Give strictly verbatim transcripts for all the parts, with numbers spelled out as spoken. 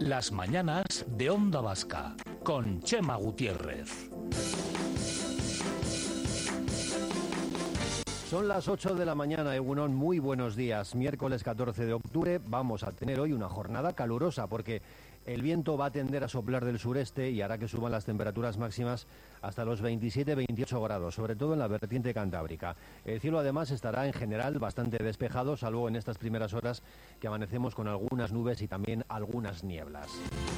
Las mañanas de Onda Vasca, con Chema Gutiérrez. Son las ocho de la mañana, Egunon, muy buenos días. Miércoles catorce de octubre vamos a tener hoy una jornada calurosa porque el viento va a tender a soplar del sureste y hará que suban las temperaturas máximas hasta los veintisiete a veintiocho grados, sobre todo en la vertiente cantábrica. El cielo además estará en general bastante despejado, salvo en estas primeras horas que amanecemos con algunas nubes y también algunas nieblas.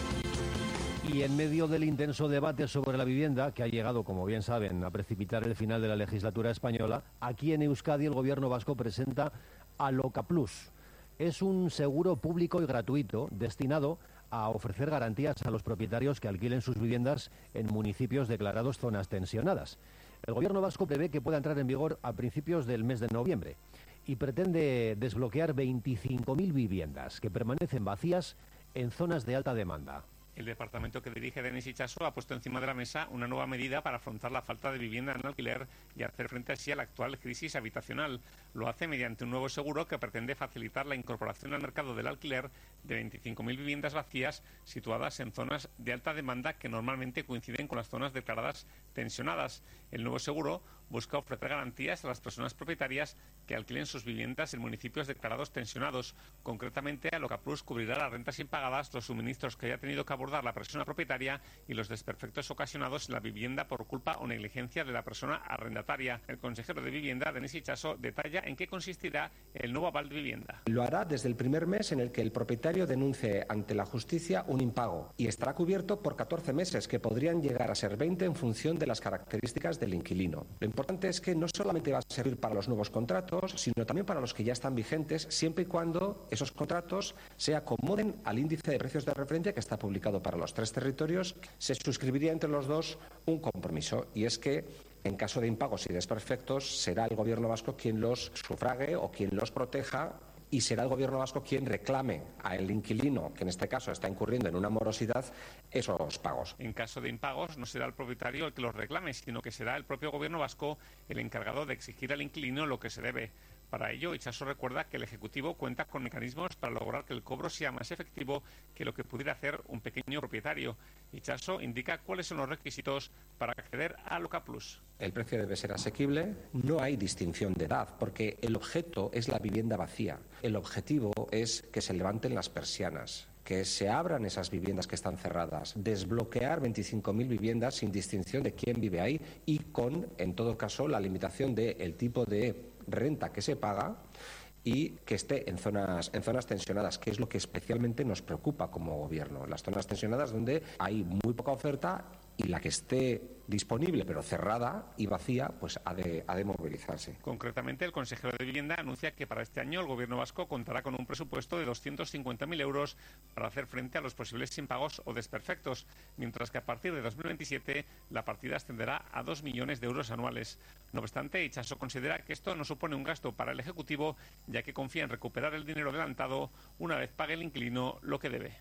Y en medio del intenso debate sobre la vivienda, que ha llegado, como bien saben, a precipitar el final de la legislatura española, aquí en Euskadi el gobierno vasco presenta Aloca Plus. Es un seguro público y gratuito destinado a ofrecer garantías a los propietarios que alquilen sus viviendas en municipios declarados zonas tensionadas. El gobierno vasco prevé que pueda entrar en vigor a principios del mes de noviembre y pretende desbloquear veinticinco mil viviendas que permanecen vacías en zonas de alta demanda. El departamento que dirige Denis Itxaso ha puesto encima de la mesa una nueva medida para afrontar la falta de vivienda en alquiler y hacer frente así a la actual crisis habitacional. Lo hace mediante un nuevo seguro que pretende facilitar la incorporación al mercado del alquiler de veinticinco mil viviendas vacías situadas en zonas de alta demanda que normalmente coinciden con las zonas declaradas tensionadas. El nuevo seguro busca ofrecer garantías a las personas propietarias que alquilen sus viviendas en municipios declarados tensionados. Concretamente, Aloca Plus cubrirá las rentas impagadas, los suministros que haya tenido que abordar la persona propietaria y los desperfectos ocasionados en la vivienda por culpa o negligencia de la persona arrendataria. El consejero de Vivienda, Denis Itxaso, detalla en qué consistirá el nuevo aval de vivienda. Lo hará desde el primer mes en el que el propietario denuncie ante la justicia un impago y estará cubierto por catorce meses, que podrían llegar a ser veinte en función de las características del inquilino. Lo importante es que no solamente va a servir para los nuevos contratos, sino también para los que ya están vigentes, siempre y cuando esos contratos se acomoden al índice de precios de referencia que está publicado para los tres territorios. Se suscribiría entre los dos un compromiso, y es que en caso de impagos y desperfectos será el gobierno vasco quien los sufrague o quien los proteja, y será el gobierno vasco quien reclame al inquilino, que en este caso está incurriendo en una morosidad, esos pagos. En caso de impagos no será el propietario el que los reclame, sino que será el propio gobierno vasco el encargado de exigir al inquilino lo que se debe. Para ello, Itxaso recuerda que el Ejecutivo cuenta con mecanismos para lograr que el cobro sea más efectivo que lo que pudiera hacer un pequeño propietario. Itxaso indica cuáles son los requisitos para acceder a Aloca Plus. El precio debe ser asequible, no hay distinción de edad, porque el objeto es la vivienda vacía. El objetivo es que se levanten las persianas, que se abran esas viviendas que están cerradas, desbloquear veinticinco mil viviendas sin distinción de quién vive ahí y con, en todo caso, la limitación del tipo de renta que se paga y que esté en zonas, en zonas tensionadas, que es lo que especialmente nos preocupa como gobierno. Las zonas tensionadas donde hay muy poca oferta y la que esté disponible pero cerrada y vacía, pues ha de, ha de movilizarse. Concretamente, el consejero de Vivienda anuncia que para este año el gobierno vasco contará con un presupuesto de doscientos cincuenta mil euros para hacer frente a los posibles impagos o desperfectos, mientras que a partir de dos mil veintisiete la partida ascenderá a dos millones de euros anuales. No obstante, Itxaso considera que esto no supone un gasto para el Ejecutivo, ya que confía en recuperar el dinero adelantado una vez pague el inquilino lo que debe.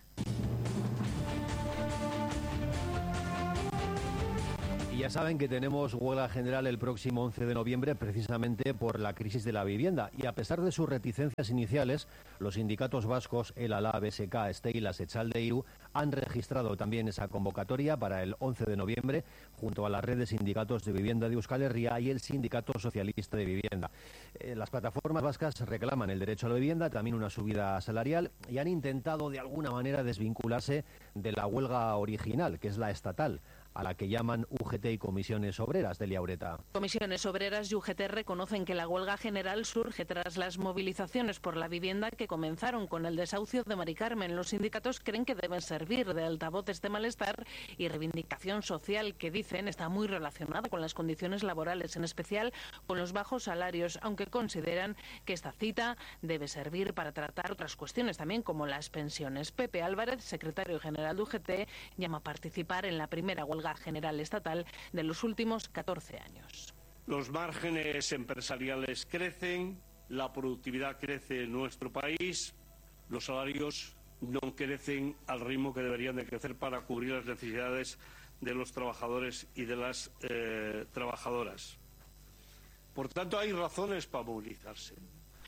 Y ya saben que tenemos huelga general el próximo once de noviembre precisamente por la crisis de la vivienda. Y a pesar de sus reticencias iniciales, los sindicatos vascos, el A L A, B S K, Steilas, Echalde I R U, han registrado también esa convocatoria para el once de noviembre junto a la red de sindicatos de vivienda de Euskal Herria y el Sindicato Socialista de Vivienda. Eh, las plataformas vascas reclaman el derecho a la vivienda, también una subida salarial, y han intentado de alguna manera desvincularse de la huelga original, que es la estatal, a la que llaman U G T y Comisiones Obreras. Delia Ureta. Comisiones Obreras y U G T reconocen que la huelga general surge tras las movilizaciones por la vivienda que comenzaron con el desahucio de Mari Carmen. Los sindicatos creen que deben servir de altavoz de este malestar y reivindicación social que, dicen, está muy relacionada con las condiciones laborales, en especial con los bajos salarios, aunque consideran que esta cita debe servir para tratar otras cuestiones también como las pensiones. Pepe Álvarez, secretario general de U G T, llama a participar en la primera huelga general estatal de los últimos catorce años. Los márgenes empresariales crecen, la productividad crece en nuestro país, los salarios no crecen al ritmo que deberían de crecer para cubrir las necesidades de los trabajadores y de las eh, trabajadoras. Por tanto, hay razones para movilizarse.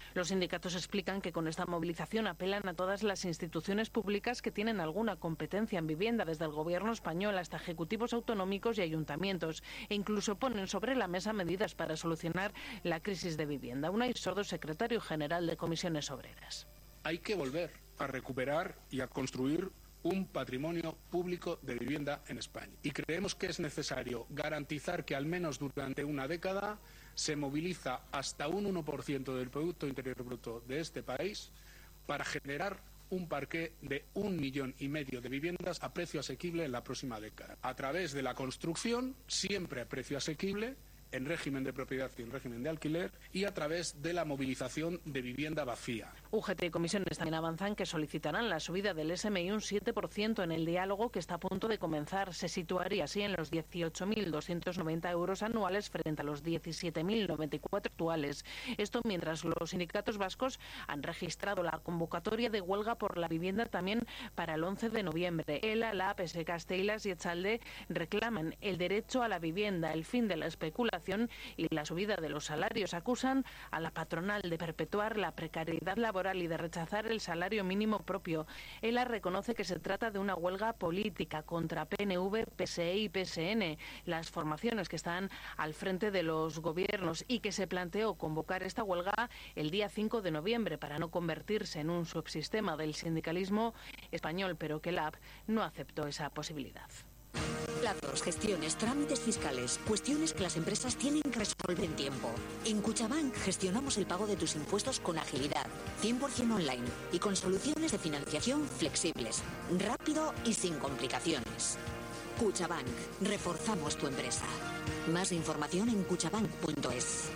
Los sindicatos explican que con esta movilización apelan a todas las instituciones públicas que tienen alguna competencia en vivienda, desde el Gobierno español hasta ejecutivos autonómicos y ayuntamientos, e incluso ponen sobre la mesa medidas para solucionar la crisis de vivienda. Unai Sordo, secretario general de Comisiones Obreras. Hay que volver a recuperar y a construir un patrimonio público de vivienda en España. Y creemos que es necesario garantizar que al menos durante una década se moviliza hasta un uno por ciento del Producto Interior Bruto de este país para generar un parqué de un millón y medio de viviendas a precio asequible en la próxima década. A través de la construcción, siempre a precio asequible, en régimen de propiedad y en régimen de alquiler, y a través de la movilización de vivienda vacía. U G T y comisiones también avanzan que solicitarán la subida del S M I un siete por ciento en el diálogo que está a punto de comenzar. Se situaría así en los dieciocho mil doscientos noventa euros anuales frente a los diecisiete mil noventa y cuatro actuales. Esto mientras los sindicatos vascos han registrado la convocatoria de huelga por la vivienda también para el once de noviembre. ELA, L A P, S Castellas y Echalde reclaman el derecho a la vivienda, el fin de la especulación y la subida de los salarios. Acusan a la patronal de perpetuar la precariedad laboral y de rechazar el salario mínimo propio. ELA reconoce que se trata de una huelga política contra P N V, P S E y P S N, las formaciones que están al frente de los gobiernos, y que se planteó convocar esta huelga el día cinco de noviembre para no convertirse en un subsistema del sindicalismo español, pero que L A P no aceptó esa posibilidad. Plazos, gestiones, trámites fiscales, cuestiones que las empresas tienen que resolver en tiempo. En Cuchabank gestionamos el pago de tus impuestos con agilidad, cien por cien online y con soluciones de financiación flexibles, rápido y sin complicaciones. Cuchabank, reforzamos tu empresa. Más información en cuchabank punto es.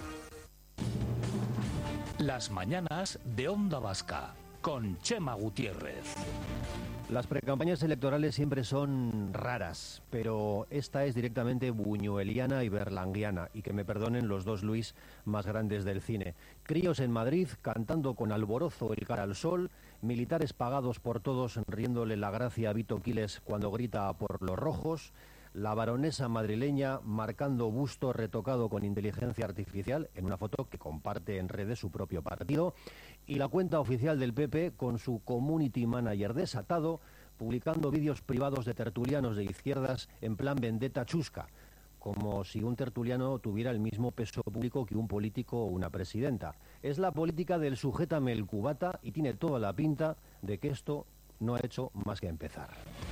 Las mañanas de Onda Vasca con Chema Gutiérrez. Las precampañas electorales siempre son raras, pero esta es directamente buñueliana y berlanguiana, y que me perdonen los dos Luis más grandes del cine. Críos en Madrid cantando con alborozo el cara al sol, militares pagados por todos riéndole la gracia a Vito Quiles cuando grita por los rojos, la baronesa madrileña marcando busto retocado con inteligencia artificial en una foto que comparte en redes su propio partido, y la cuenta oficial del P P con su community manager desatado publicando vídeos privados de tertulianos de izquierdas en plan vendetta chusca, como si un tertuliano tuviera el mismo peso público que un político o una presidenta. Es la política del sujétame el cubata y tiene toda la pinta de que esto no ha hecho más que empezar.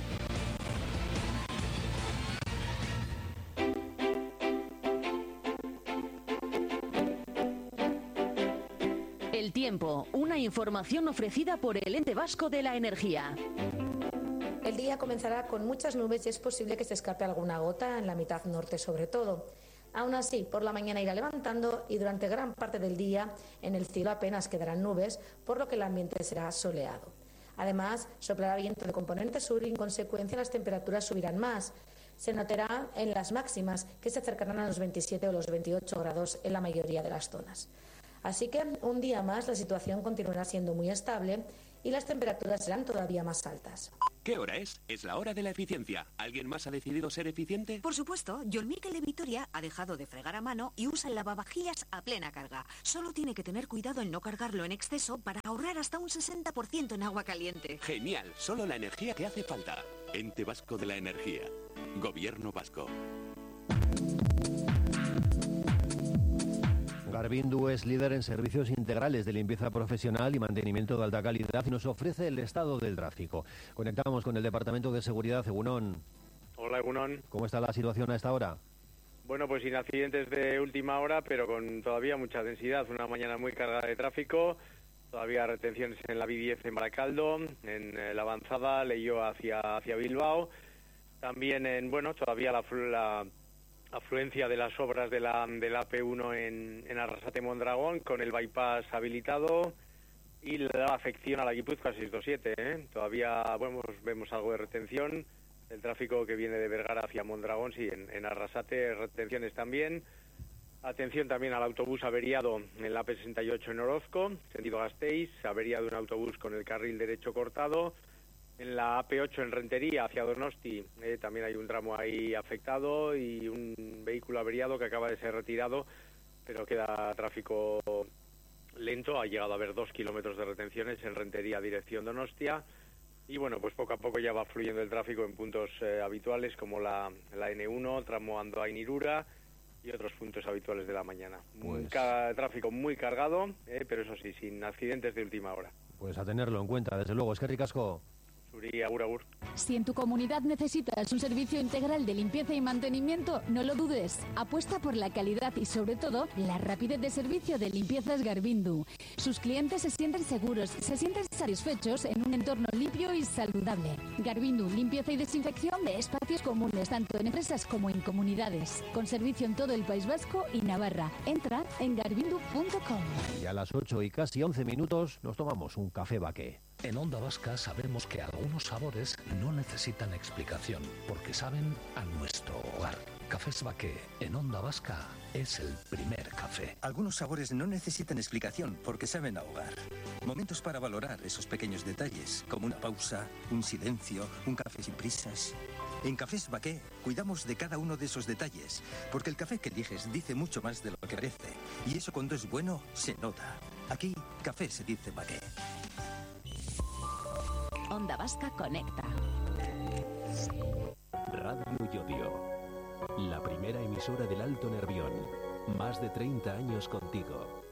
El tiempo, una información ofrecida por el Ente Vasco de la Energía. El día comenzará con muchas nubes y es posible que se escape alguna gota en la mitad norte sobre todo. Aún así, por la mañana irá levantando y durante gran parte del día en el cielo apenas quedarán nubes, por lo que el ambiente será soleado. Además, soplará viento de componente sur y en consecuencia las temperaturas subirán más. Se notará en las máximas que se acercarán a los veintisiete o los veintiocho grados en la mayoría de las zonas. Así que un día más la situación continuará siendo muy estable y las temperaturas serán todavía más altas. ¿Qué hora es? Es la hora de la eficiencia. ¿Alguien más ha decidido ser eficiente? Por supuesto, John Miquel de Vitoria ha dejado de fregar a mano y usa el lavavajillas a plena carga. Solo tiene que tener cuidado en no cargarlo en exceso para ahorrar hasta un sesenta por ciento en agua caliente. Genial, solo la energía que hace falta. Ente Vasco de la Energía. Gobierno Vasco. Garbindu es líder en servicios integrales de limpieza profesional y mantenimiento de alta calidad y nos ofrece el estado del tráfico. Conectamos con el Departamento de Seguridad. Egunon. Hola, Egunon. ¿Cómo está la situación a esta hora? Bueno, pues sin accidentes de última hora, pero con todavía mucha densidad. Una mañana muy cargada de tráfico. Todavía retenciones en la B diez en Baracaldo, en eh, la avanzada Leioa hacia, hacia Bilbao. También en, bueno, todavía la... la afluencia de las obras de la, de la A P uno en, en Arrasate-Mondragón, con el bypass habilitado y la afección a la Guipúzcoa seiscientos veintisiete. ¿eh? Todavía bueno, vemos algo de retención. El tráfico que viene de Vergara hacia Mondragón, sí, en, en Arrasate retenciones también. Atención también al autobús averiado en la A P sesenta y ocho en Orozco, sentido Gasteiz, averiado un autobús con el carril derecho cortado. En la A P ocho en Rentería, hacia Donosti, eh, también hay un tramo ahí afectado y un vehículo averiado que acaba de ser retirado, pero queda tráfico lento, ha llegado a haber dos kilómetros de retenciones en Rentería, dirección Donostia, y bueno, pues poco a poco ya va fluyendo el tráfico en puntos eh, habituales como la, la ene uno, tramo Andoain-Irura, y otros puntos habituales de la mañana. Pues... Un ca- tráfico muy cargado, eh, pero eso sí, sin accidentes de última hora. Pues a tenerlo en cuenta, desde luego. Es que ricasco. Suri, agur, agur. Si en tu comunidad necesitas un servicio integral de limpieza y mantenimiento, no lo dudes. Apuesta por la calidad y, sobre todo, la rapidez de servicio de Limpiezas Garbindu. Sus clientes se sienten seguros, se sienten satisfechos en un entorno limpio y saludable. Garbindu, limpieza y desinfección de espacios comunes, tanto en empresas como en comunidades. Con servicio en todo el País Vasco y Navarra. Entra en garbindu punto com. Y a las ocho y casi once minutos nos tomamos un café Baqué. En Onda Vasca sabemos que algunos sabores no necesitan explicación, porque saben a nuestro hogar. Cafés Baqué en Onda Vasca es el primer café. Algunos sabores no necesitan explicación, porque saben a hogar. Momentos para valorar esos pequeños detalles, como una pausa, un silencio, un café sin prisas. En Cafés Baqué cuidamos de cada uno de esos detalles, porque el café que eliges dice mucho más de lo que parece. Y eso, cuando es bueno, se nota. Aquí, café se dice Baqué. Onda Vasca conecta. Radio Llodio, la primera emisora del Alto Nervión. Más de treinta años contigo.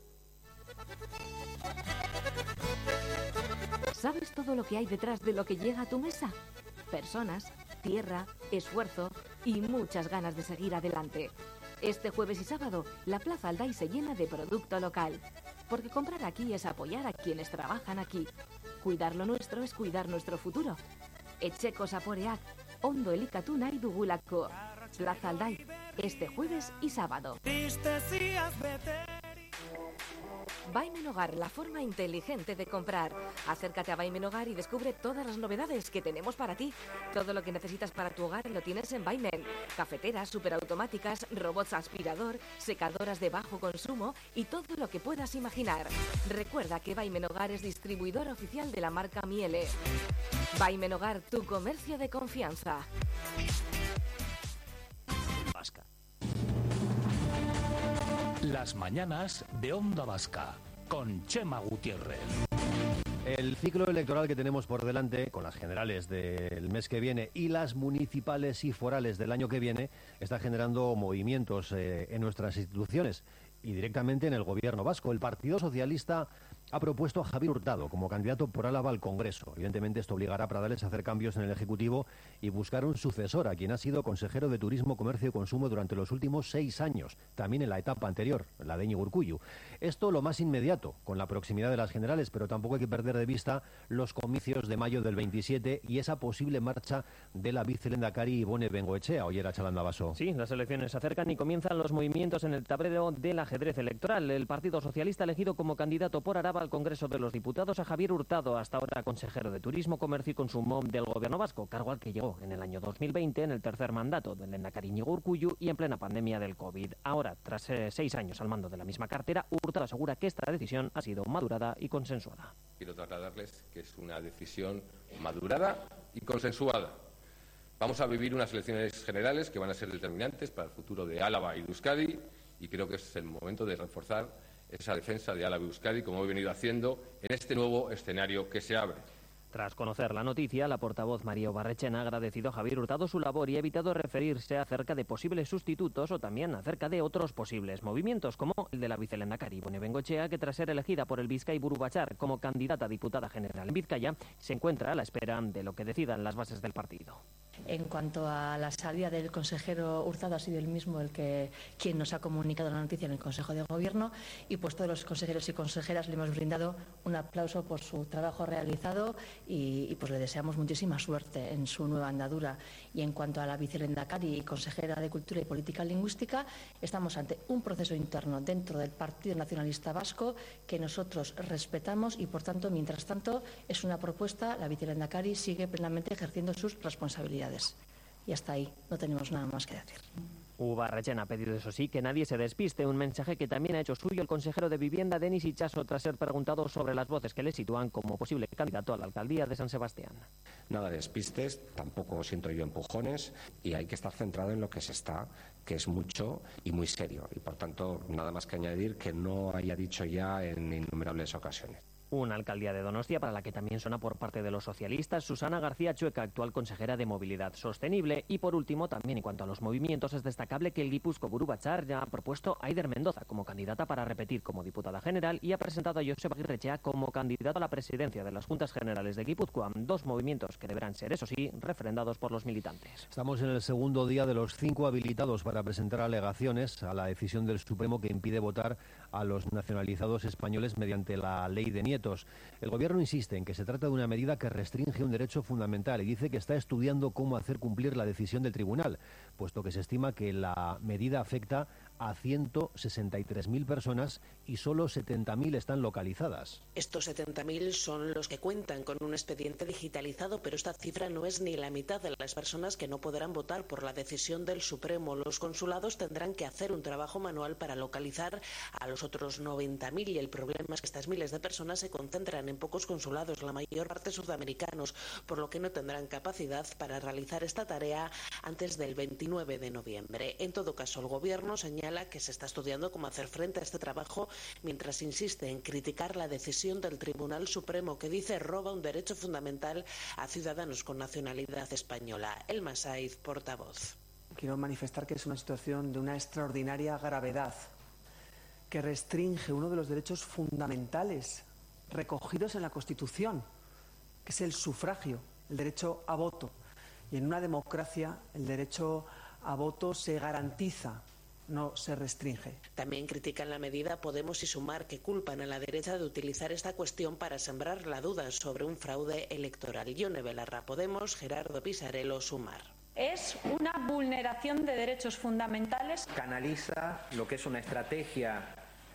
¿Sabes todo lo que hay detrás de lo que llega a tu mesa? Personas, tierra, esfuerzo y muchas ganas de seguir adelante. Este jueves y sábado, la Plaza Alday se llena de producto local. Porque comprar aquí es apoyar a quienes trabajan aquí. Cuidar lo nuestro es cuidar nuestro futuro. Etxeko zaporeak, ondo elikatu nahi dugulako. Plaza Alday, este jueves y sábado. Baimen Hogar, la forma inteligente de comprar. Acércate a Baimen Hogar y descubre todas las novedades que tenemos para ti. Todo lo que necesitas para tu hogar lo tienes en Baimen. Cafeteras, superautomáticas, robots aspirador, secadoras de bajo consumo y todo lo que puedas imaginar. Recuerda que Baimen Hogar es distribuidor oficial de la marca Miele. Baimen Hogar, tu comercio de confianza. Vasca. Las mañanas de Onda Vasca, con Chema Gutiérrez. El ciclo electoral que tenemos por delante, con las generales del mes que viene y las municipales y forales del año que viene, está generando movimientos eh, en nuestras instituciones y directamente en el gobierno vasco. El Partido Socialista ha propuesto a Javier Hurtado como candidato por Álava al Congreso. Evidentemente esto obligará a Pradales a hacer cambios en el Ejecutivo y buscar un sucesor a quien ha sido consejero de Turismo, Comercio y Consumo durante los últimos seis años, también en la etapa anterior, la de Íñigo Urkullu. Esto lo más inmediato, con la proximidad de las generales, pero tampoco hay que perder de vista los comicios de mayo del veintisiete y esa posible marcha de la vicelehendakari Ibone Bengoechea. Oyer, Chalanda Baso. Sí, las elecciones se acercan y comienzan los movimientos en el tablero del ajedrez electoral. El Partido Socialista ha elegido como candidato por Araba al Congreso de los Diputados a Javier Hurtado, hasta ahora consejero de Turismo, Comercio y Consumo del Gobierno vasco, cargo al que llegó en el año dos mil veinte en el tercer mandato del lehendakari Íñigo Urkullu y en plena pandemia del COVID. Ahora, tras eh, seis años al mando de la misma cartera, Hurtado asegura que esta decisión ha sido madurada y consensuada. Quiero trasladarles que es una decisión madurada y consensuada. Vamos a vivir unas elecciones generales que van a ser determinantes para el futuro de Álava y de Euskadi y creo que es el momento de reforzar esa defensa de Álava y Euskadi, como he venido haciendo en este nuevo escenario que se abre. Tras conocer la noticia, la portavoz María Barrechena ha agradecido a Javier Hurtado su labor y ha evitado referirse acerca de posibles sustitutos o también acerca de otros posibles movimientos, como el de la vicelehendakari Ibone Bengoechea, que tras ser elegida por el Bizkai Buru Batzar como candidata a diputada general en Vizcaya, se encuentra a la espera de lo que decidan las bases del partido. En cuanto a la salida del consejero Hurtado, ha sido el mismo el que quien nos ha comunicado la noticia en el Consejo de Gobierno y pues todos los consejeros y consejeras le hemos brindado un aplauso por su trabajo realizado y, y pues le deseamos muchísima suerte en su nueva andadura. Y en cuanto a la vicelehendakari y consejera de Cultura y Política Lingüística, estamos ante un proceso interno dentro del Partido Nacionalista Vasco que nosotros respetamos y por tanto, mientras tanto, es una propuesta, la vicelehendakari sigue plenamente ejerciendo sus responsabilidades. Y hasta ahí, no tenemos nada más que decir. Barrechena ha pedido, eso sí, que nadie se despiste, un mensaje que también ha hecho suyo el consejero de Vivienda, Denis Itxaso, tras ser preguntado sobre las voces que le sitúan como posible candidato a la alcaldía de San Sebastián. Nada de despistes, tampoco siento yo empujones, y hay que estar centrado en lo que se está, que es mucho y muy serio. Y por tanto, nada más que añadir que no haya dicho ya en innumerables ocasiones. Una alcaldía de Donostia para la que también suena por parte de los socialistas Susana García Chueca, actual consejera de Movilidad Sostenible. Y por último, también en cuanto a los movimientos, es destacable que el Guipuzco Buru Batzar ya ha propuesto a Aider Mendoza como candidata para repetir como diputada general y ha presentado a Josep Aguirrechea como candidato a la presidencia de las Juntas Generales de Guipúzcoa. Dos movimientos que deberán ser, eso sí, refrendados por los militantes. Estamos en el segundo día de los cinco habilitados para presentar alegaciones a la decisión del Supremo que impide votar a los nacionalizados españoles mediante la ley de nietos. El Gobierno insiste en que se trata de una medida que restringe un derecho fundamental y dice que está estudiando cómo hacer cumplir la decisión del tribunal, puesto que se estima que la medida afecta a ciento sesenta y tres mil personas y solo setenta mil están localizadas. Estos setenta mil son los que cuentan con un expediente digitalizado, pero esta cifra no es ni la mitad de las personas que no podrán votar por la decisión del Supremo. Los consulados tendrán que hacer un trabajo manual para localizar a los otros noventa mil y el problema es que estas miles de personas se concentran en pocos consulados, la mayor parte sudamericanos, por lo que no tendrán capacidad para realizar esta tarea antes del veintinueve de noviembre. En todo caso, el Gobierno señala que se está estudiando cómo hacer frente a este trabajo, mientras insiste en criticar la decisión del Tribunal Supremo que dice roba un derecho fundamental a ciudadanos con nacionalidad española. Elma Saiz, portavoz. Quiero manifestar que es una situación de una extraordinaria gravedad que restringe uno de los derechos fundamentales recogidos en la Constitución, que es el sufragio, el derecho a voto. Y en una democracia el derecho a voto se garantiza, no se restringe. También critican la medida Podemos y Sumar, que culpan a la derecha de utilizar esta cuestión para sembrar la duda sobre un fraude electoral. Yone Belarra, Podemos, Gerardo Pisarello, Sumar. Es una vulneración de derechos fundamentales. Canaliza lo que es una estrategia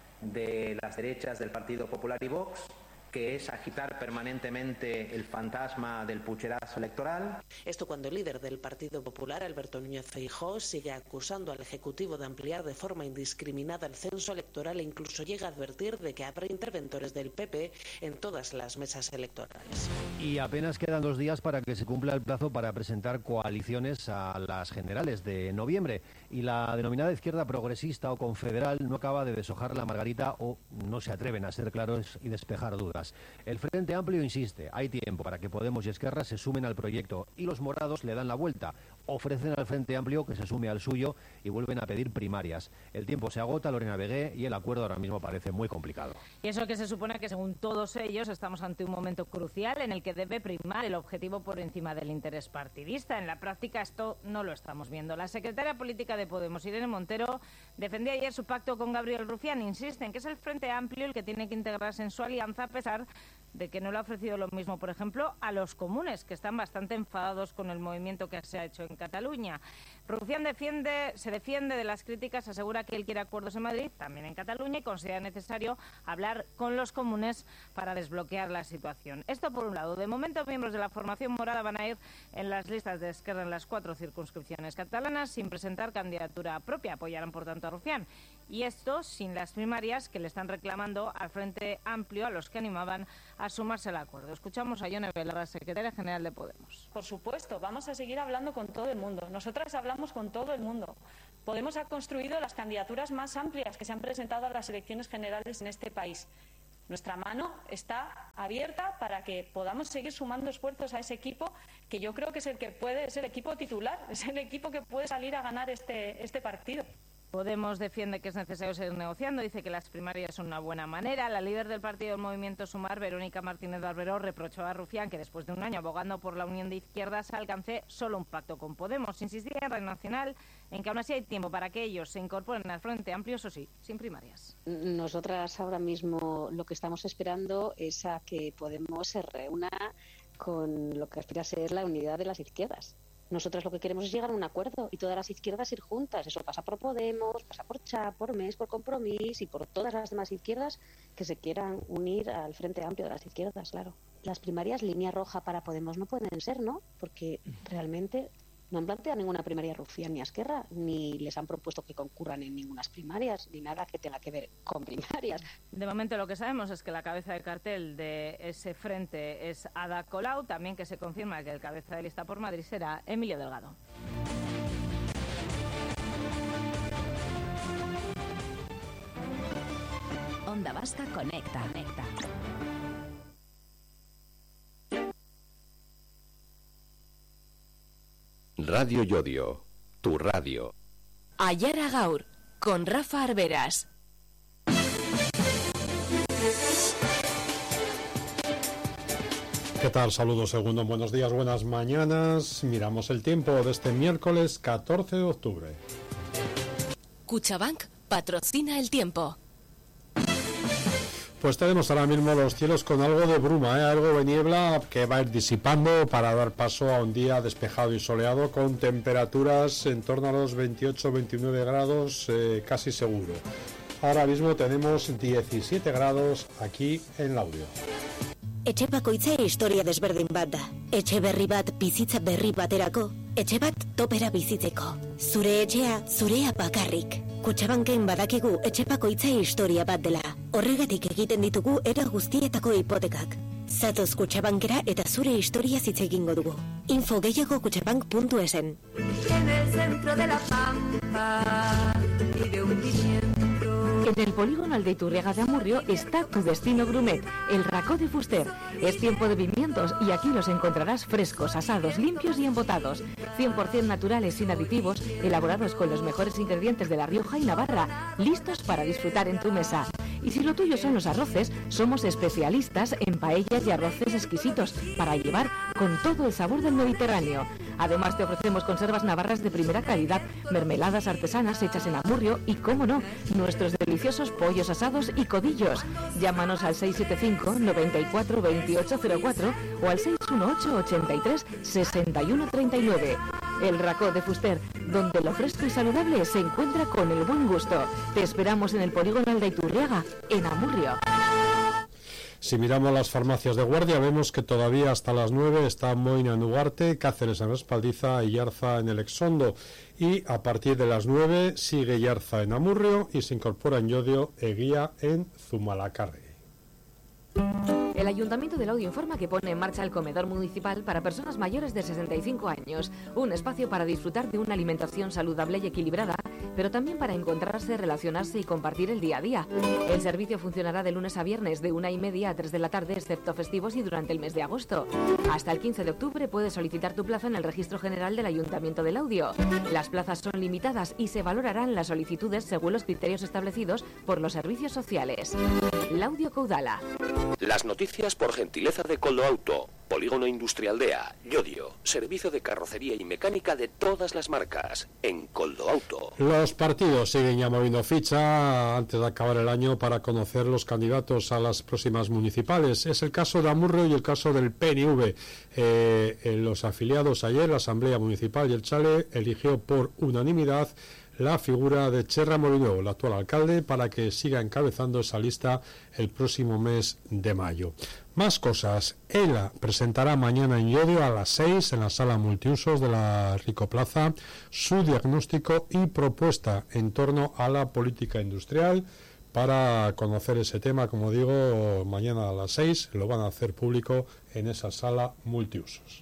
de las derechas del Partido Popular y Vox, que es agitar permanentemente el fantasma del pucherazo electoral. Esto cuando el líder del Partido Popular, Alberto Núñez Feijóo, sigue acusando al Ejecutivo de ampliar de forma indiscriminada el censo electoral e incluso llega a advertir de que habrá interventores del P P en todas las mesas electorales. Y apenas quedan dos días para que se cumpla el plazo para presentar coaliciones a las generales de noviembre. Y la denominada izquierda progresista o confederal no acaba de deshojar la margarita o no se atreven a ser claros y despejar dudas. El Frente Amplio insiste, hay tiempo para que Podemos y Esquerra se sumen al proyecto y los morados le dan la vuelta. Ofrecen al Frente Amplio que se sume al suyo y vuelven a pedir primarias. El tiempo se agota, Lorena Vegué, y el acuerdo ahora mismo parece muy complicado. Y eso que se supone que según todos ellos estamos ante un momento crucial en el que debe primar el objetivo por encima del interés partidista. En la práctica esto no lo estamos viendo. La secretaria política de Podemos, Irene Montero, defendía ayer su pacto con Gabriel Rufián. Insiste en que es el Frente Amplio el que tiene que integrarse en su alianza, a pesar de que no le ha ofrecido lo mismo, por ejemplo, a los comunes, que están bastante enfadados con el movimiento que se ha hecho en Cataluña. Rufián defiende, se defiende de las críticas, asegura que él quiere acuerdos en Madrid, también en Cataluña, y considera necesario hablar con los comunes para desbloquear la situación. Esto por un lado. De momento, miembros de la formación morada van a ir en las listas de Esquerra en las cuatro circunscripciones catalanas sin presentar candidatura propia. Apoyarán, por tanto, a Rufián. Y esto sin las primarias que le están reclamando al Frente Amplio, a los que animaban a sumarse al acuerdo. Escuchamos a Yone Belarra, secretaria general de Podemos. Por supuesto, vamos a seguir hablando con todo el mundo. Nosotras hablamos con todo el mundo. Podemos ha construido las candidaturas más amplias que se han presentado a las elecciones generales en este país. Nuestra mano está abierta para que podamos seguir sumando esfuerzos a ese equipo que yo creo que es el que puede, es el equipo titular, es el equipo que puede salir a ganar este, este partido. Podemos defiende que es necesario seguir negociando, dice que las primarias son una buena manera. La líder del partido del Movimiento Sumar, Verónica Martínez Barberó, reprochó a Rufián que después de un año abogando por la unión de izquierdas alcance solo un pacto con Podemos. Insistía en Radio Nacional en que aún así hay tiempo para que ellos se incorporen al Frente Amplio, eso sí, sin primarias. Nosotras ahora mismo lo que estamos esperando es a que Podemos se reúna con lo que aspira a ser la unidad de las izquierdas. Nosotros lo que queremos es llegar a un acuerdo y todas las izquierdas ir juntas. Eso pasa por Podemos, pasa por C H A, por M E S, por Compromís y por todas las demás izquierdas que se quieran unir al Frente Amplio de las izquierdas, claro. Las primarias, línea roja para Podemos no pueden ser, ¿no? Porque realmente no han planteado ninguna primaria rufián ni a Esquerra, ni les han propuesto que concurran en ninguna primarias, ni nada que tenga que ver con primarias. De momento lo que sabemos es que la cabeza de cartel de ese frente es Ada Colau, también que se confirma que el cabeza de lista por Madrid será Emilio Delgado. Onda Vasca conecta, conecta. Radio Yodio, tu radio. Ayara Gaur, con Rafa Arberas. ¿Qué tal? Saludos, segundo. Buenos días, buenas mañanas. Miramos el tiempo de este miércoles catorce de octubre. Cuchabank patrocina el tiempo. Pues tenemos ahora mismo los cielos con algo de bruma, ¿eh? Algo de niebla que va a ir disipando para dar paso a un día despejado y soleado con temperaturas en torno a los veintiocho veintinueve grados eh, casi seguro. Ahora mismo tenemos diecisiete grados aquí en Laudio. Etxe bakoitza historia desberdin bat da. Etxe berri bat bizitza berri baterako, etxe bat topera bizitzeko. Zure etxea, zurea bakarrik. Kutxabanken badakigu etxe bakoitza historia bat dela. Horregatik egiten ditugu era guztietako hipotekak. Zatoz Kutxabankera eta zure historia hitz egingo dugu. Info gehiago kutxabank puntu esen. En el centro de la pampa vive un pimiento. En el polígono Aldeiturriaga de Amurrio está tu destino gourmet, el Racó de Fuster. Es tiempo de pimientos y aquí los encontrarás frescos, asados, limpios y embotados. cien por ciento naturales, sin aditivos, elaborados con los mejores ingredientes de La Rioja y Navarra, listos para disfrutar en tu mesa. Y si lo tuyo son los arroces, somos especialistas en paellas y arroces exquisitos para llevar con todo el sabor del Mediterráneo. Además te ofrecemos conservas navarras de primera calidad, mermeladas artesanas hechas en Amurrio y, cómo no, nuestros deliciosos pollos asados y codillos. Llámanos al seis siete cinco, noventa y cuatro, veintiocho cero cuatro o al seis uno ocho, ochenta y tres, sesenta y uno treinta y nueve. El Racó de Fuster, donde lo fresco y saludable se encuentra con el buen gusto. Te esperamos en el polígono Aldeiturriaga, en Amurrio. Si miramos las farmacias de guardia, vemos que todavía hasta las nueve está Moina en Ugarte, Cáceres en Respaldiza y Yarza en el Exondo. Y a partir de las nueve sigue Yarza en Amurrio y se incorpora en Llodio Eguía en Zumalacárregui. El Ayuntamiento de Laudio informa que pone en marcha el comedor municipal para personas mayores de sesenta y cinco años, un espacio para disfrutar de una alimentación saludable y equilibrada, pero también para encontrarse, relacionarse y compartir el día a día. El servicio funcionará de lunes a viernes de una y media a tres de la tarde, excepto festivos y durante el mes de agosto. Hasta el quince de octubre puedes solicitar tu plaza en el Registro General del Ayuntamiento de Laudio. Las plazas son limitadas y se valorarán las solicitudes según los criterios establecidos por los servicios sociales. Laudio Caudala. Las noticias por gentileza de Coldo Auto, Polígono Industrial Aldea, Llodio, servicio de carrocería y mecánica de todas las marcas, en Coldo Auto. Los partidos siguen ya moviendo ficha antes de acabar el año para conocer los candidatos a las próximas municipales. Es el caso de Amurrio y el caso del P N V. Eh, en los afiliados ayer, la Asamblea Municipal y el Chale eligió por unanimidad la figura de Txerra Molinuevo, el actual alcalde, para que siga encabezando esa lista el próximo mes de mayo. Más cosas. ELA presentará mañana en Llodio a las seis en la sala multiusos de la Rico Plaza su diagnóstico y propuesta en torno a la política industrial. Para conocer ese tema, como digo, mañana a las seis lo van a hacer público en esa sala multiusos.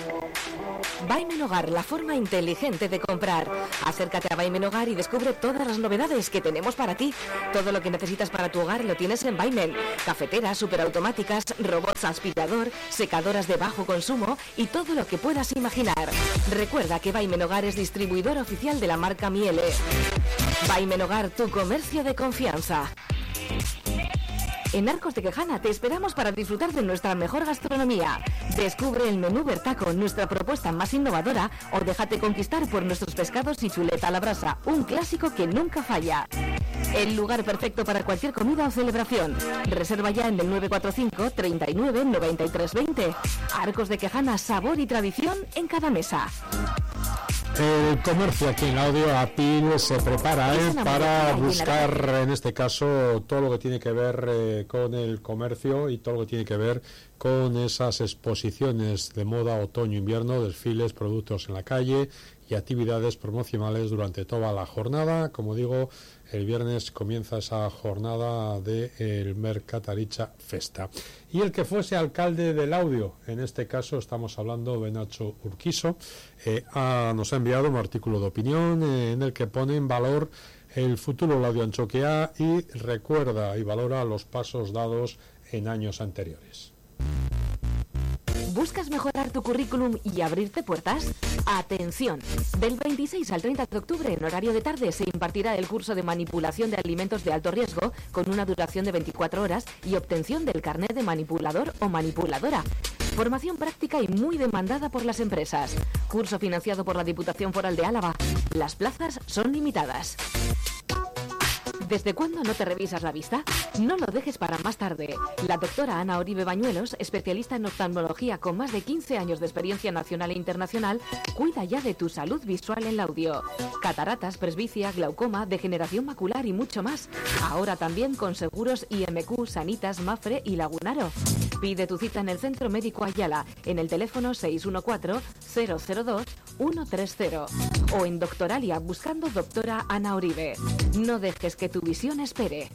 Vaimen Hogar, la forma inteligente de comprar. Acércate a Vaimen Hogar y descubre todas las novedades que tenemos para ti. Todo lo que necesitas para tu hogar lo tienes en Vaimen. Cafeteras, superautomáticas, robots aspirador, secadoras de bajo consumo y todo lo que puedas imaginar. Recuerda que Vaimen Hogar es distribuidor oficial de la marca Miele. Vaimen Hogar, tu comercio de confianza. En Arcos de Quejana te esperamos para disfrutar de nuestra mejor gastronomía. Descubre el menú Bertaco, nuestra propuesta más innovadora, o déjate conquistar por nuestros pescados y chuleta a la brasa, un clásico que nunca falla. El lugar perfecto para cualquier comida o celebración. Reserva ya en el nueve cuatro cinco, treinta y nueve, noventa y tres veinte. Arcos de Quejana, sabor y tradición en cada mesa. El comercio aquí en Laudio, APIL, se prepara ¿eh? para buscar, en este caso, todo lo que tiene que ver eh, con el comercio y todo lo que tiene que ver con esas exposiciones de moda otoño-invierno, desfiles, productos en la calle y actividades promocionales durante toda la jornada. Como digo, el viernes comienza esa jornada del Mercataricha Festa. Y el que fuese alcalde de Laudio, en este caso estamos hablando de Nacho Urquizo, eh, ha, nos ha enviado un artículo de opinión eh, en el que pone en valor el futuro Laudio Antxoquia y recuerda y valora los pasos dados en años anteriores. ¿Buscas mejorar tu currículum y abrirte puertas? ¡Atención! Del veintiséis al treinta de octubre, en horario de tarde, se impartirá el curso de manipulación de alimentos de alto riesgo con una duración de veinticuatro horas y obtención del carnet de manipulador o manipuladora. Formación práctica y muy demandada por las empresas. Curso financiado por la Diputación Foral de Álava. Las plazas son limitadas. ¿Desde cuándo no te revisas la vista? No lo dejes para más tarde. La doctora Ana Oribe Bañuelos, especialista en oftalmología con más de quince años de experiencia nacional e internacional, cuida ya de tu salud visual en Laudio. Cataratas, presbicia, glaucoma, degeneración macular y mucho más. Ahora también con seguros I M Q, Sanitas, Mafre y Lagunaro. Pide tu cita en el Centro Médico Ayala, en el teléfono seis uno cuatro, cero cero dos, uno tres cero o en Doctoralia buscando doctora Ana Oribe. No dejes que tu visión espere.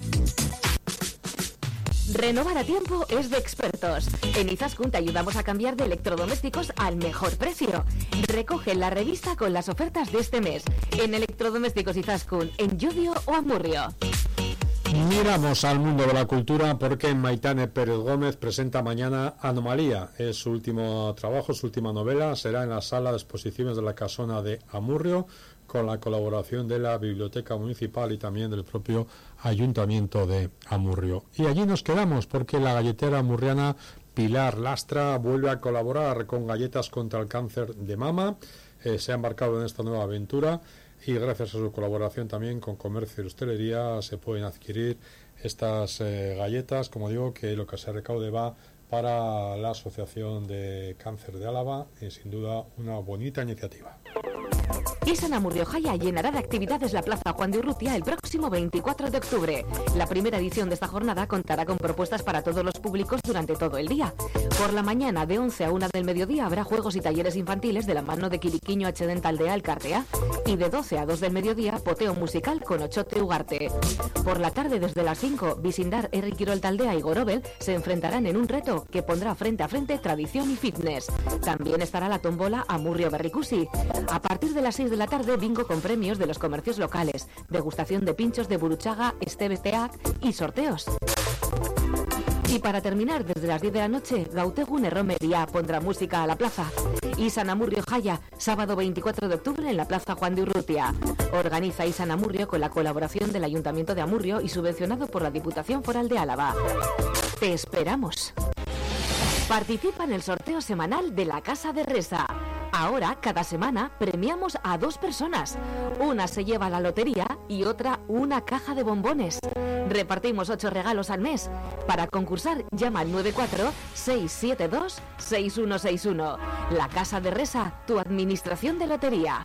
Renovar a tiempo es de expertos. En Izaskun te ayudamos a cambiar de electrodomésticos al mejor precio. Recoge la revista con las ofertas de este mes en Electrodomésticos Izaskun, en Llodio o Amurrio. Miramos al mundo de la cultura porque Maitane Pérez Gómez presenta mañana Anomalía. Es su último trabajo, su última novela. Será en la sala de exposiciones de la Casona de Amurrio, con la colaboración de la Biblioteca Municipal y también del propio Ayuntamiento de Amurrio. Y allí nos quedamos porque la galletera amurriana Pilar Lastra vuelve a colaborar con Galletas contra el Cáncer de Mama. Eh, se ha embarcado en esta nueva aventura y gracias a su colaboración también con Comercio y Hostelería se pueden adquirir estas eh, galletas, como digo, que lo que se recaude va para la Asociación de Cáncer de Álava y sin duda una bonita iniciativa. Isan Amurrio Jaya llenará de actividades la Plaza Juan de Urrutia el próximo veinticuatro de octubre. La primera edición de esta jornada contará con propuestas para todos los públicos durante todo el día. Por la mañana, de once a una del mediodía, habrá juegos y talleres infantiles de la mano de Quiriquiño H. Taldea Alcartea y de doce a dos del mediodía, poteo musical con Ochote Ugarte. Por la tarde, desde las cinco, Visindar, Herri Quirol Taldea y Gorobel se enfrentarán en un reto que pondrá frente a frente tradición y fitness. También estará la tombola Amurrio Berrikusi. A partir de las seis de la tarde, bingo con premios de los comercios locales, degustación de pinchos de Buruchaga, Estebeteac y sorteos. Y para terminar, desde las diez de la noche, Gautegun Erromería pondrá música a la plaza. Isan Amurrio Jaya, sábado veinticuatro de octubre en la Plaza Juan de Urrutia. Organiza Isan Amurrio con la colaboración del Ayuntamiento de Amurrio y subvencionado por la Diputación Foral de Álava. ¡Te esperamos! Participa en el sorteo semanal de la Casa de Resa. Ahora, cada semana, premiamos a dos personas. Una se lleva la lotería y otra una caja de bombones. Repartimos ocho regalos al mes. Para concursar, llama al nueve cuatro seis siete dos seis uno seis uno. La Casa de Resa, tu administración de lotería.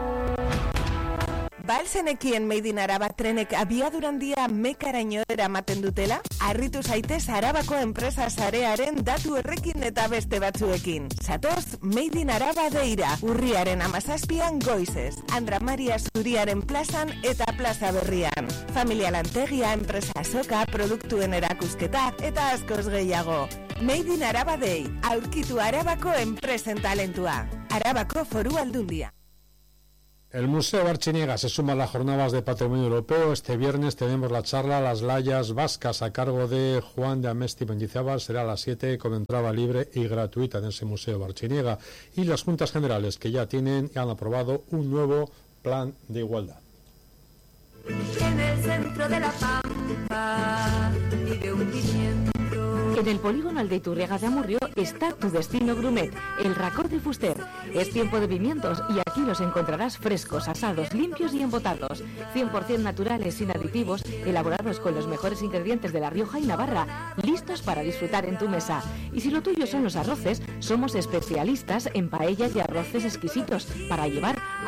Balzenekien Made in Araba trenek abiadurandia mekaraino eramaten dutela? Harritu zaitez Arabako enpresa sarearen datu errekin eta beste batzuekin. Zatoz Made in Araba deira, urriaren amazazpian goizez. Andra Maria Zuriaren plazan eta plaza berrian. Familia lantegia, enpresa soka, produktuen erakusketa eta askoz gehiago. Made in Araba Day, aurkitu Arabako enpresen talentua. Arabako Foru Aldundia. El Museo Barchiniega se suma a las jornadas de Patrimonio Europeo. Este viernes tenemos la charla Las Layas Vascas a cargo de Juan de Amesti Mendizábal. Será a las siete con entrada libre y gratuita en ese Museo Barchiniega. Y las Juntas Generales que ya tienen y han aprobado un nuevo plan de igualdad. En el centro de la Pampa vive un pimiento. En el polígono Aldeiturriaga de Amurrio está Tu Destino Grumet, el racor de Fuster. Es tiempo de pimientos y aquí los encontrarás frescos, asados, limpios y embotados. cien por ciento naturales, sin aditivos, elaborados con los mejores ingredientes de La Rioja y Navarra, listos para disfrutar en tu mesa. Y si lo tuyo son los arroces, somos especialistas en paellas y arroces exquisitos para llevar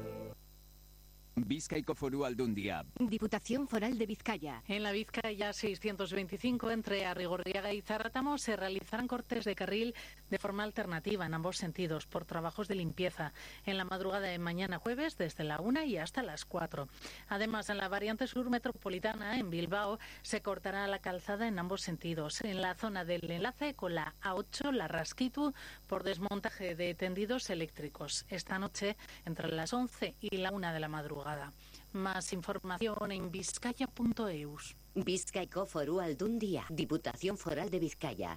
Bizkaiko Foru Aldundia. Diputación Foral de Vizcaya. En la Vizcaya seiscientos veinticinco, entre Arrigorriaga y Zarátamo, se realizarán cortes de carril de forma alternativa en ambos sentidos por trabajos de limpieza en la madrugada de mañana jueves desde la una y hasta las cuatro. Además, en la variante sur metropolitana, en Bilbao, se cortará la calzada en ambos sentidos. En la zona del enlace con la A ocho, la Rasquitu, por desmontaje de tendidos eléctricos. Esta noche, entre las once y la una de la madrugada. Más información en vizcaya punto eus. Bizkaiko Foru Aldundia, Diputación Foral de Vizcaya.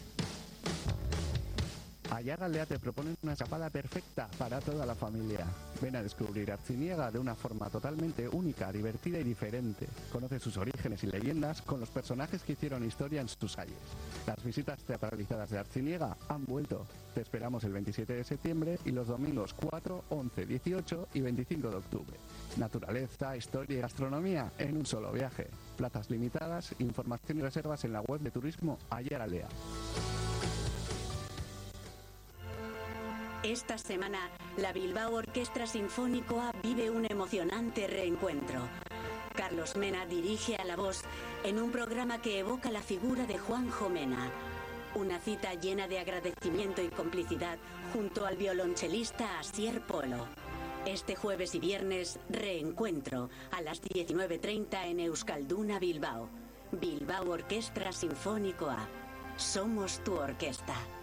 Ayarraldea te propone una escapada perfecta para toda la familia. Ven a descubrir Artziniega de una forma totalmente única, divertida y diferente. Conoce sus orígenes y leyendas con los personajes que hicieron historia en sus calles. Las visitas teatralizadas de Artziniega han vuelto. Te esperamos el veintisiete de septiembre y los domingos cuatro, once, dieciocho y veinticinco de octubre. Naturaleza, historia y gastronomía en un solo viaje. Plazas limitadas, información y reservas en la web de turismo Ayarraldea. Esta semana, la Bilbao Orquestra Sinfónicoa vive un emocionante reencuentro. Carlos Mena dirige a la voz en un programa que evoca la figura de Juanjo Mena. Una cita llena de agradecimiento y complicidad junto al violonchelista Asier Polo. Este jueves y viernes, reencuentro a las diecinueve treinta en Euskalduna Bilbao. Bilbao Orquestra Sinfónicoa. Somos tu orquesta.